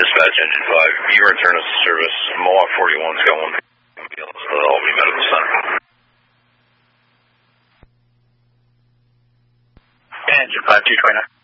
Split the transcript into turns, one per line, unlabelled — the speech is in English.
Dispatch Engine 5, you return us to service. Mohawk 41's got one ambulance to the Albany Medical Center.
Engine 5, 229.